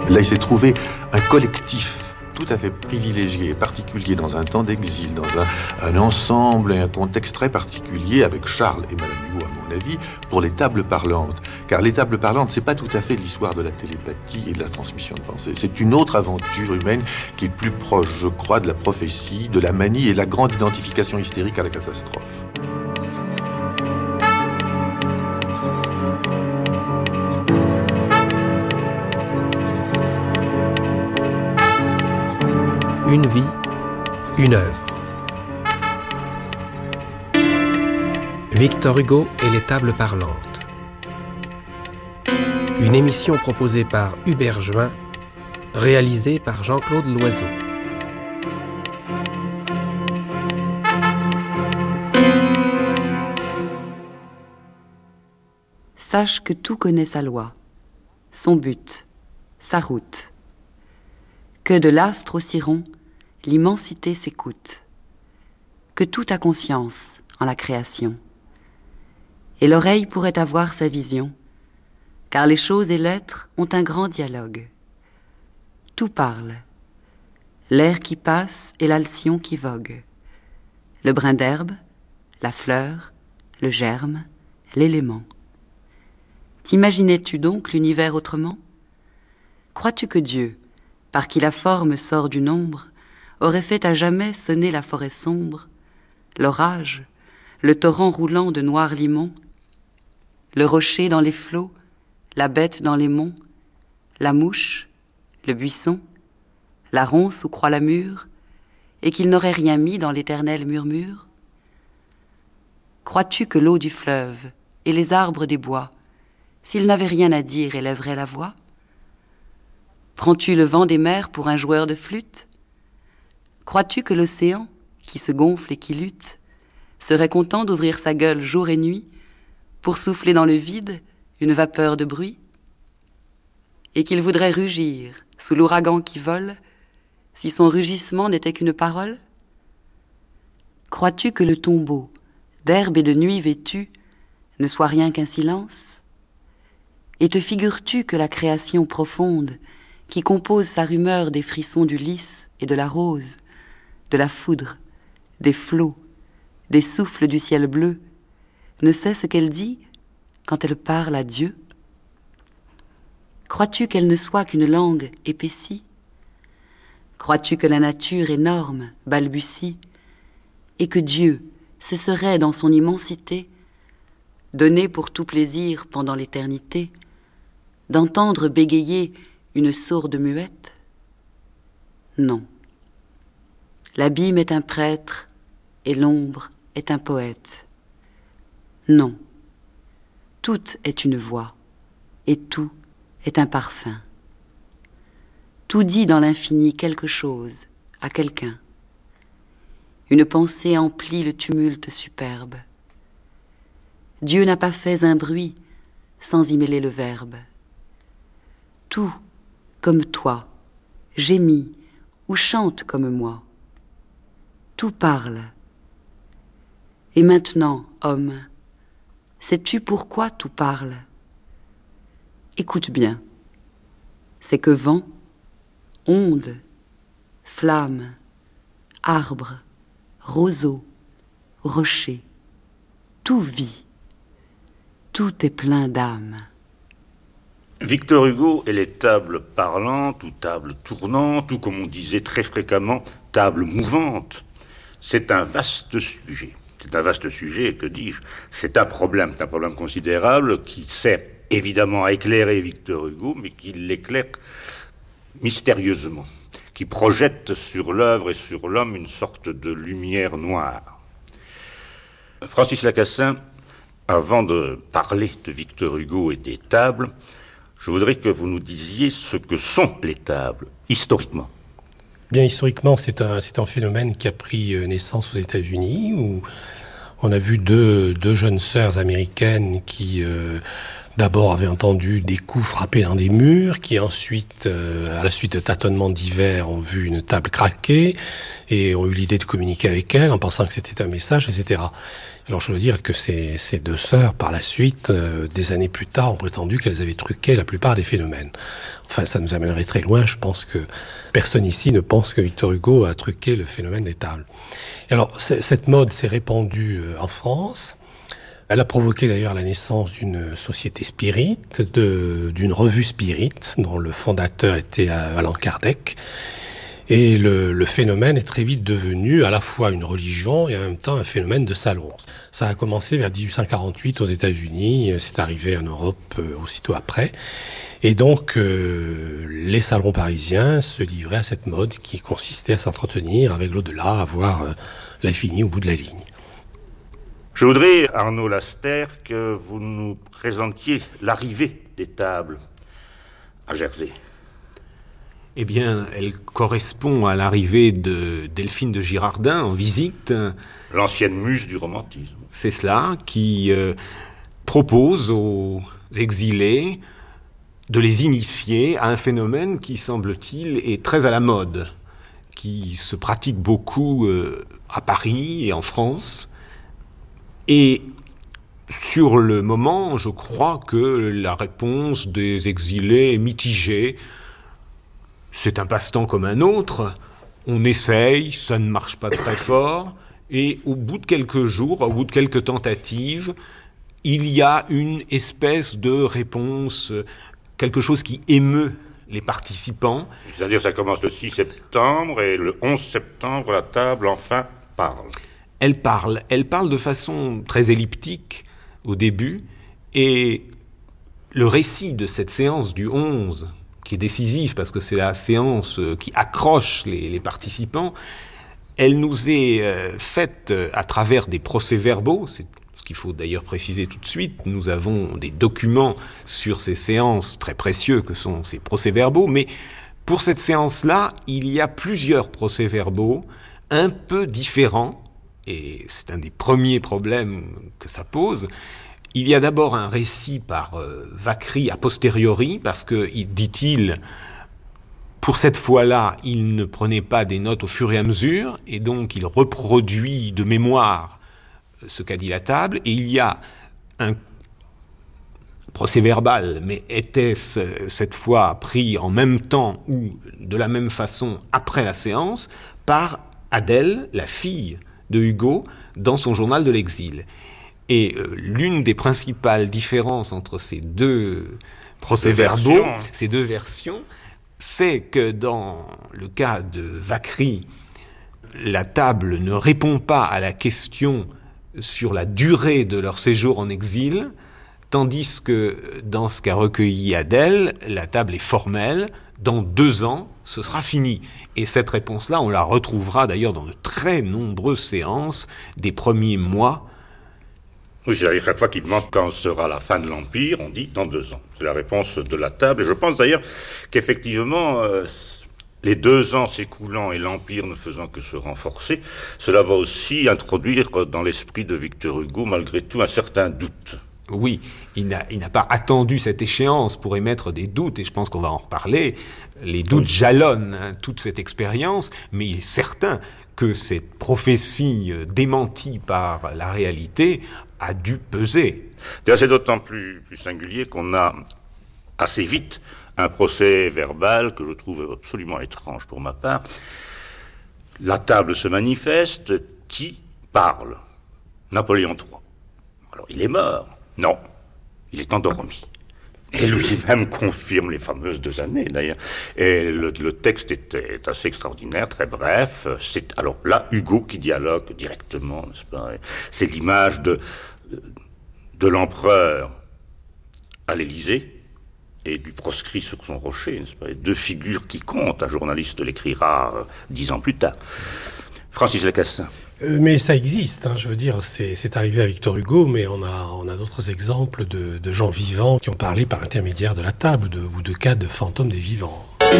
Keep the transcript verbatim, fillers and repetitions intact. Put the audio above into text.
Là, il s'est trouvé un collectif tout à fait privilégié et particulier dans un temps d'exil, dans un, un ensemble et un contexte très particulier avec Charles et Madame Hugo, à mon avis, pour les tables parlantes. Car les tables parlantes, c'est pas tout à fait l'histoire de la télépathie et de la transmission de pensée. C'est une autre aventure humaine qui est plus proche, je crois, de la prophétie, de la manie et de la grande identification hystérique à la catastrophe. Une vie, une œuvre. Victor Hugo et les tables parlantes. Une émission proposée par Hubert Join, réalisée par Jean-Claude Loiseau. Sache que tout connaît sa loi, son but, sa route. Que de l'astre au ciron, l'immensité s'écoute. Que tout a conscience en la création. Et l'oreille pourrait avoir sa vision, car les choses et l'être ont un grand dialogue. Tout parle. L'air qui passe et l'alcyon qui vogue. Le brin d'herbe, la fleur, le germe, l'élément. T'imaginais-tu donc l'univers autrement? Crois-tu que Dieu, par qui la forme sort du nombre, aurait fait à jamais sonner la forêt sombre, l'orage, le torrent roulant de noirs limons, le rocher dans les flots, la bête dans les monts, la mouche, le buisson, la ronce où croît la mûre, et qu'il n'aurait rien mis dans l'éternel murmure? Crois-tu que l'eau du fleuve et les arbres des bois, s'ils n'avaient rien à dire, élèveraient la voix? Prends-tu le vent des mers pour un joueur de flûte? Crois-tu que l'océan, qui se gonfle et qui lutte, serait content d'ouvrir sa gueule jour et nuit pour souffler dans le vide une vapeur de bruit? Et qu'il voudrait rugir sous l'ouragan qui vole si son rugissement n'était qu'une parole? Crois-tu que le tombeau, d'herbe et de nuit vêtu, ne soit rien qu'un silence? Et te figures-tu que la création profonde qui compose sa rumeur des frissons du lys et de la rose, de la foudre, des flots, des souffles du ciel bleu, ne sait ce qu'elle dit quand elle parle à Dieu? Crois-tu qu'elle ne soit qu'une langue épaissie? Crois-tu que la nature énorme balbutie et que Dieu cesserait dans son immensité, donné pour tout plaisir pendant l'éternité, d'entendre bégayer une sourde muette? Non. L'abîme est un prêtre et l'ombre est un poète. Non. Tout est une voix et tout est un parfum. Tout dit dans l'infini quelque chose à quelqu'un. Une pensée emplit le tumulte superbe. Dieu n'a pas fait un bruit sans y mêler le verbe. Tout, comme toi, gémit ou chante comme moi. Tout parle. Et maintenant, homme, sais-tu pourquoi tout parle? Écoute bien. C'est que vent, onde, flamme, arbre, roseau, rocher, tout vit. Tout est plein d'âme. Victor Hugo et les tables parlantes ou tables tournantes, ou comme on disait très fréquemment, tables mouvantes, c'est un vaste sujet. C'est un vaste sujet, que dis-je? C'est un problème, c'est un problème considérable qui sert évidemment à éclairer Victor Hugo, mais qui l'éclaire mystérieusement, qui projette sur l'œuvre et sur l'homme une sorte de lumière noire. Francis Lacassin, avant de parler de Victor Hugo et des tables, je voudrais que vous nous disiez ce que sont les tables, historiquement. Bien, historiquement, c'est un, c'est un phénomène qui a pris naissance aux États-Unis, où on a vu deux, deux jeunes sœurs américaines qui, euh, d'abord avaient entendu des coups frappés dans des murs, qui ensuite, euh, à la suite de tâtonnements divers, ont vu une table craquer et ont eu l'idée de communiquer avec elle en pensant que c'était un message, et cetera. Alors je veux dire que ces, ces deux sœurs, par la suite, euh, des années plus tard, ont prétendu qu'elles avaient truqué la plupart des phénomènes. Enfin, ça nous amènerait très loin. Je pense que personne ici ne pense que Victor Hugo a truqué le phénomène des tables. Et alors, cette mode s'est répandue en France. Elle a provoqué d'ailleurs la naissance d'une société spirit, de, d'une revue spirit, dont le fondateur était Allan Kardec. Et le, le phénomène est très vite devenu à la fois une religion et en même temps un phénomène de salon. Ça a commencé vers dix-huit cent quarante-huit aux États-Unis, c'est arrivé en Europe euh, aussitôt après. Et donc, euh, les salons parisiens se livraient à cette mode qui consistait à s'entretenir avec l'au-delà, à voir euh, l'infini au bout de la ligne. Je voudrais, Arnaud Laster, que vous nous présentiez l'arrivée des tables à Jersey. Eh bien, elle correspond à l'arrivée de Delphine de Girardin en visite. L'ancienne muse du romantisme. C'est cela, qui euh, propose aux exilés de les initier à un phénomène qui, semble-t-il, est très à la mode, qui se pratique beaucoup euh, à Paris et en France. Et sur le moment, je crois que la réponse des exilés est mitigée. C'est un passe-temps comme un autre, on essaye, ça ne marche pas très fort, et au bout de quelques jours, au bout de quelques tentatives, il y a une espèce de réponse, quelque chose qui émeut les participants. C'est-à-dire ça commence le six septembre, et le onze septembre, la table enfin parle. Elle parle, elle parle de façon très elliptique au début, et le récit de cette séance du onze, qui est décisive parce que c'est la séance qui accroche les, les participants, elle nous est euh, faite à travers des procès-verbaux, c'est ce qu'il faut d'ailleurs préciser tout de suite. Nous avons des documents sur ces séances très précieux que sont ces procès-verbaux, mais pour cette séance-là, il y a plusieurs procès-verbaux un peu différents, et c'est un des premiers problèmes que ça pose. Il y a d'abord un récit par euh, Vacry a posteriori, parce que, dit-il, pour cette fois-là, il ne prenait pas des notes au fur et à mesure, et donc il reproduit de mémoire ce qu'a dit la table, et il y a un procès-verbal, mais était-ce cette fois pris en même temps ou de la même façon après la séance, par Adèle, la fille de Hugo, dans son journal de l'exil. Et euh, l'une des principales différences entre ces deux procès-verbaux, ces deux versions, c'est que dans le cas de Vacry, la table ne répond pas à la question sur la durée de leur séjour en exil, tandis que dans ce qu'a recueilli Adèle, la table est formelle, dans deux ans, ce sera fini. Et cette réponse-là, on la retrouvera d'ailleurs dans de très nombreuses séances des premiers mois. Oui, c'est-à-dire chaque fois qu'il demande quand sera la fin de l'Empire, on dit dans deux ans. C'est la réponse de la table. Et je pense d'ailleurs qu'effectivement, euh, les deux ans s'écoulant et l'Empire ne faisant que se renforcer, cela va aussi introduire dans l'esprit de Victor Hugo, malgré tout, un certain doute. Oui, il n'a, il n'a pas attendu cette échéance pour émettre des doutes, et je pense qu'on va en reparler. Les doutes jalonnent hein, toute cette expérience, mais il est certain que cette prophétie démentie par la réalité a dû peser. D'ailleurs, c'est d'autant plus, plus singulier qu'on a assez vite un procès verbal que je trouve absolument étrange pour ma part. La table se manifeste, qui parle ? Napoléon trois. Alors, il est mort ? Non, il est endormi. Et lui-même confirme les fameuses deux années, d'ailleurs. Et le, le texte est, est assez extraordinaire, très bref. C'est alors là Hugo qui dialogue directement, n'est-ce pas ? C'est l'image de, de l'empereur à l'Élysée et du proscrit sur son rocher, n'est-ce pas ? Deux figures qui comptent, un journaliste l'écrira euh, dix ans plus tard. Francis Lacassagne. Euh, mais ça existe, hein, je veux dire, c'est, c'est arrivé à Victor Hugo, mais on a, on a d'autres exemples de, de gens vivants qui ont parlé par l'intermédiaire de la table ou de, ou de cas de fantômes des vivants.